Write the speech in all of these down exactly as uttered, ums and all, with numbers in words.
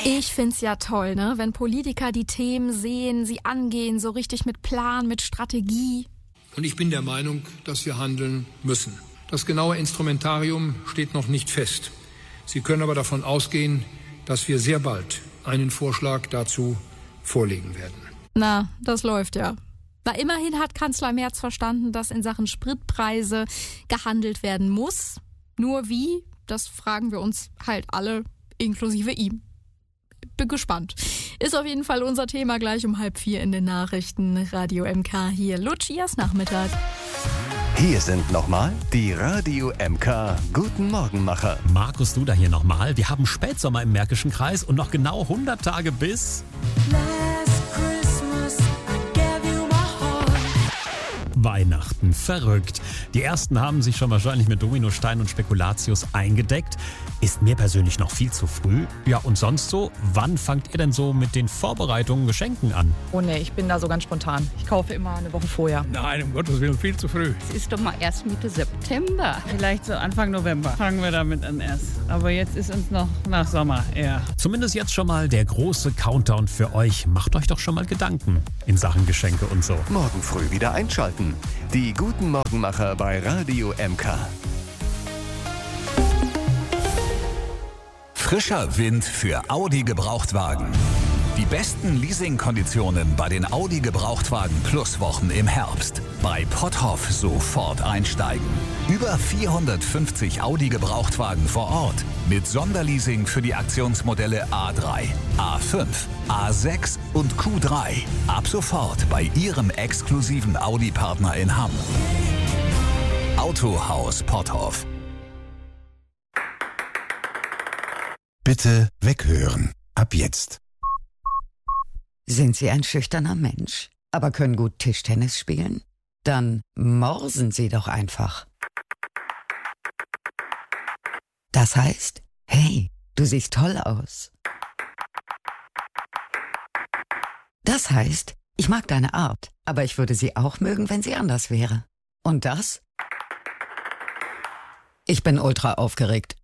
Ich find's ja toll, ne? Wenn Politiker die Themen sehen, sie angehen, so richtig mit Plan, mit Strategie. Und ich bin der Meinung, dass wir handeln müssen. Das genaue Instrumentarium steht noch nicht fest. Sie können aber davon ausgehen, dass wir sehr bald einen Vorschlag dazu vorlegen werden. Na, das läuft ja. Na, immerhin hat Kanzler Merz verstanden, dass in Sachen Spritpreise gehandelt werden muss. Nur wie, das fragen wir uns halt alle, inklusive ihm. Bin gespannt. Ist auf jeden Fall unser Thema gleich um halb vier in den Nachrichten. Radio M K hier. Lucias Nachmittag. Hier sind nochmal die Radio M K Guten Morgenmacher. Markus Duda hier nochmal. Wir haben Spätsommer im Märkischen Kreis und noch genau hundert Tage bis... Weihnachten. Verrückt. Die ersten haben sich schon wahrscheinlich mit Dominostein und Spekulatius eingedeckt. Ist mir persönlich noch viel zu früh. Ja, und sonst so? Wann fangt ihr denn so mit den Vorbereitungen, Geschenken an? Oh nee, ich bin da so ganz spontan. Ich kaufe immer eine Woche vorher. Nein, um Gottes Willen, viel zu früh. Es ist doch mal erst Mitte September. Vielleicht so Anfang November fangen wir damit an erst. Aber jetzt ist uns noch nach Sommer eher. Zumindest jetzt schon mal der große Countdown für euch. Macht euch doch schon mal Gedanken in Sachen Geschenke und so. Morgen früh wieder einschalten. Die Guten Morgenmacher bei Radio M K. Frischer Wind für Audi Gebrauchtwagen. Die besten Leasingkonditionen bei den Audi Gebrauchtwagen Plus Wochen im Herbst. Bei Potthoff sofort einsteigen. Über vierhundertfünfzig Audi Gebrauchtwagen vor Ort. Mit Sonderleasing für die Aktionsmodelle A drei, A fünf, A sechs und Q drei. Ab sofort bei Ihrem exklusiven Audi-Partner in Hamm. Autohaus Potthoff. Bitte weghören. Ab jetzt. Sind Sie ein schüchterner Mensch, aber können gut Tischtennis spielen? Dann morsen Sie doch einfach. Das heißt, hey, du siehst toll aus. Das heißt, ich mag deine Art, aber ich würde sie auch mögen, wenn sie anders wäre. Und das? Ich bin ultra aufgeregt.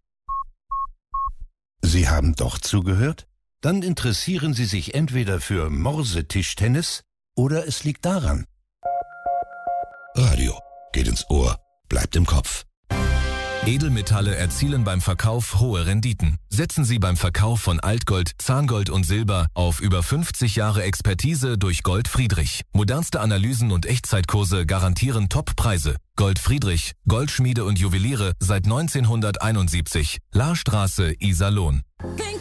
Sie haben doch zugehört? Dann interessieren Sie sich entweder für Morsetischtennis oder es liegt daran. Radio geht ins Ohr, bleibt im Kopf. Edelmetalle erzielen beim Verkauf hohe Renditen. Setzen Sie beim Verkauf von Altgold, Zahngold und Silber auf über fünfzig Jahre Expertise durch Gold Friedrich. Modernste Analysen und Echtzeitkurse garantieren Top-Preise. Gold Friedrich, Goldschmiede und Juweliere seit neunzehnhunderteinundsiebzig. Lahrstraße, Iserlohn.